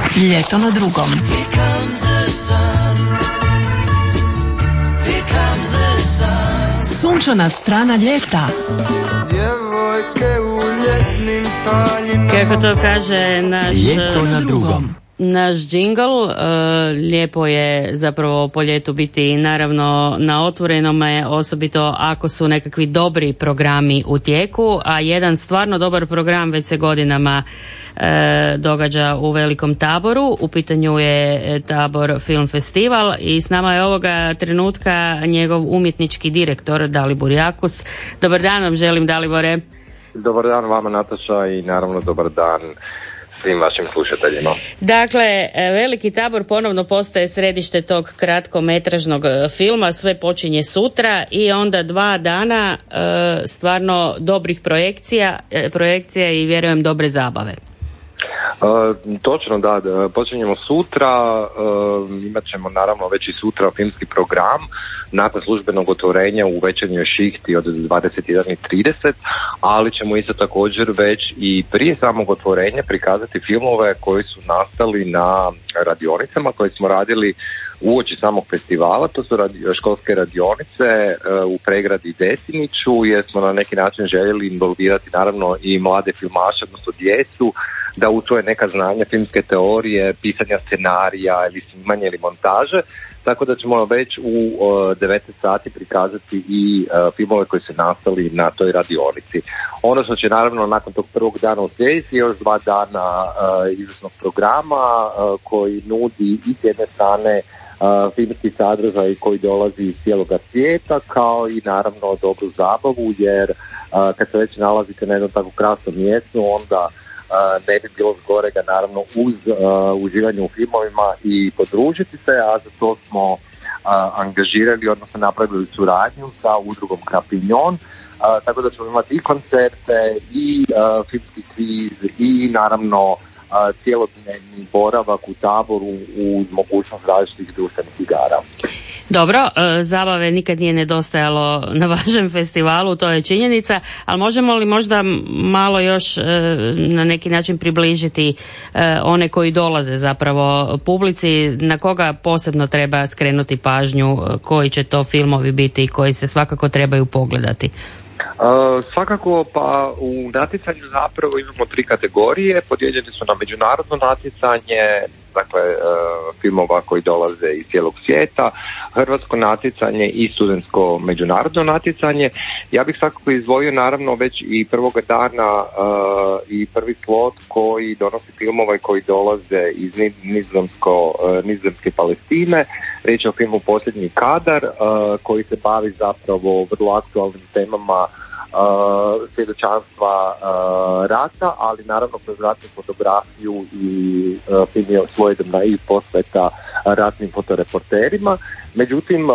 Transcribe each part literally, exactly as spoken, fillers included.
Ljeto na drugom. Sunčana strana ljeta. Kako to kaže naš Ljeto na drugom. Naš džingl, uh, lijepo je zapravo po ljetu biti naravno na otvorenome, osobito ako su nekakvi dobri programi u tijeku, a jedan stvarno dobar program već se godinama uh, događa u Velikom Taboru. U pitanju je Tabor Film Festival i s nama je ovoga trenutka njegov umjetnički direktor Dalibor Jakus. Dobar dan vam želim, Dalibore. Dobar dan vama, Nataša, i naravno dobar dan svim vašim slušateljima. Dakle, Veliki Tabor ponovno postaje središte tog kratkometražnog filma, sve počinje sutra i onda dva dana e, stvarno dobrih projekcija, e, projekcija i vjerujem dobre zabave. Uh, točno, da, da, počinjemo sutra, uh, imat ćemo naravno već i sutra filmski program nakon službenog otvorenja u večernjoj šihti od dvadeset jedan i trideset, ali ćemo isto također već i prije samog otvorenja prikazati filmove koji su nastali na radionicama koje smo radili uoči samog festivala. To su radi, školske radionice uh, u Pregradi Desiniću, jer smo na neki način željeli involvirati naravno i mlade filmaše, odnosno djecu, da usvoje neka znanja filmske teorije, pisanja scenarija ili snimanja ili montaže, tako da ćemo već u uh, devetnaest sati prikazati i uh, filmove koji su nastali na toj radionici. Ono što će naravno nakon tog prvog dana uslijediti još dva dana uh, izvršnog programa uh, koji nudi i s jedne strane Uh, filmski sadržaj koji dolazi iz cijeloga svijeta, kao i naravno dobru zabavu, jer uh, kad se već nalazite na jednom tako krasnom mjestu, onda uh, ne bi bilo zgorega naravno uz uh, uživanje u filmovima i podružiti se, a za to smo uh, angažirali, odnosno napravili suradnju sa udrugom Krapinjon, uh, tako da ćemo imati i koncerte i uh, filmski kviz i naravno cijelodnevni boravak u Taboru uz mogućnost različitih društvenih igara. Dobro, zabave nikad nije nedostajalo na vašem festivalu, to je činjenica, ali možemo li možda malo još na neki način približiti one koji dolaze zapravo publici, na koga posebno treba skrenuti pažnju, koji će to filmovi biti i koji se svakako trebaju pogledati? Uh, svakako, pa u natjecanju zapravo imamo tri kategorije. Podijeljeni su na međunarodno natjecanje, dakle uh, filmova koji dolaze iz cijelog svijeta, hrvatsko natjecanje i studentsko međunarodno natjecanje. Ja bih svakako izdvojio naravno već i prvog dana uh, i prvi slot koji donosi filmove koji dolaze iz nizozemsko, uh, nizozemske Palestine. Riječ je o filmu Posljednji kadar uh, koji se bavi zapravo vrlo aktualnim temama Uh, svjedočanstva uh, rata, ali naravno kroz ratnu fotografiju i uh, film je svojedobna i posveta ratnim fotoreporterima. Međutim, uh,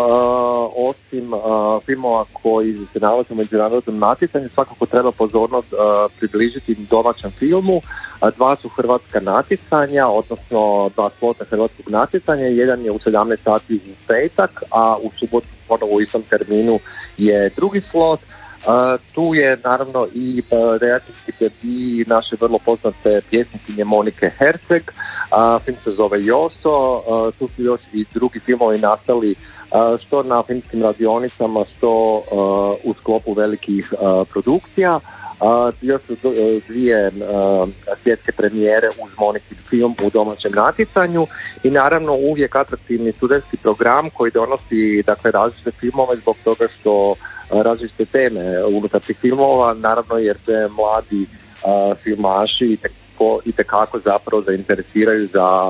osim uh, filmova koji se nalaze u međunarodnom natjecanju, svakako treba pozornost uh, približiti domaćem filmu. Uh, dva su hrvatska natjecanja, odnosno dva slota hrvatskog natjecanja. Jedan je u sedamnaest sati u petak, a u subotu ponovo u istom terminu je drugi slot. Uh, tu je naravno i uh, redateljski debi naše vrlo poznate pjesnikinje Monike Herceg. Uh, film se zove Joso. Uh, tu su još i drugi filmovi nastali uh, što na filmskim radionicama, što uh, u sklopu velikih uh, produkcija. Uh, još su dvije uh, svjetske premijere uz Monikin film u domaćem natjecanju i naravno uvijek atraktivni studentski program koji donosi dakle različite filmove zbog toga što različite teme unutar tih filmova, naravno jer se mladi uh, filmaši i tekako, i tekako zapravo zainteresiraju za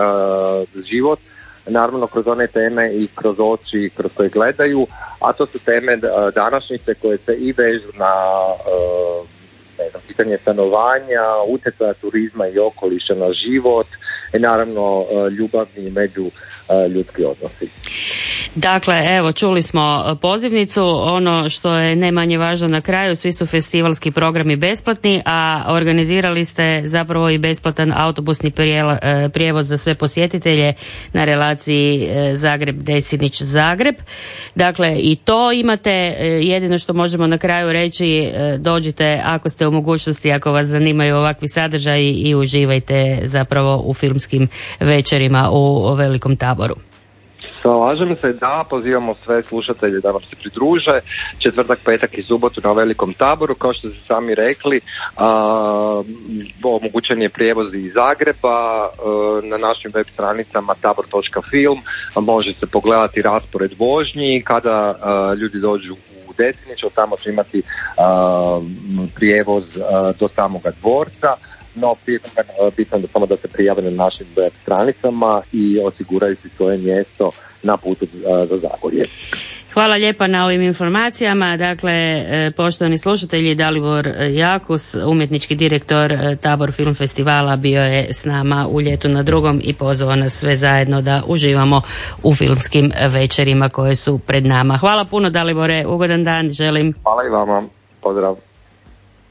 uh, život, naravno kroz one teme i kroz oči kroz koje gledaju, a to su teme uh, današnjice koje se i vežu na uh, ne znam, pitanje stanovanja, utjecaja turizma i okoliša na život i naravno uh, ljubavni i među uh, ljudski odnosi. Dakle, evo, čuli smo pozivnicu, ono što je ne manje važno na kraju, svi su festivalski programi besplatni, a organizirali ste zapravo i besplatan autobusni prijevoz za sve posjetitelje na relaciji Zagreb-Desinić-Zagreb. Dakle, i to imate, jedino što možemo na kraju reći, dođite ako ste u mogućnosti, ako vas zanimaju ovakvi sadržaji i uživajte zapravo u filmskim večerima u Velikom Taboru. Slažem se, da, pozivamo sve slušatelje da nam se pridruže četvrtak, petak i subotu na Velikom Taboru. Kao što ste sami rekli, a, omogućen je prijevoz iz Zagreba, a, na našim web stranicama tabor točka film može se pogledati raspored vožnji kada a, ljudi dođu u Desinić, od tamo će imati a, prijevoz a, do samoga dvorca. No, bitno je samo da se prijave na našim web stranicama i osiguraju si svoje mjesto na putu za Zagorje. Hvala lijepa na ovim informacijama. Dakle, poštovani slušatelji, Dalibor Jakus, umjetnički direktor Tabor Film Festivala, bio je s nama u Ljetu na drugom i pozvao nas sve zajedno da uživamo u filmskim večerima koje su pred nama. Hvala puno, Dalibore, ugodan dan želim. Hvala i vama, pozdrav.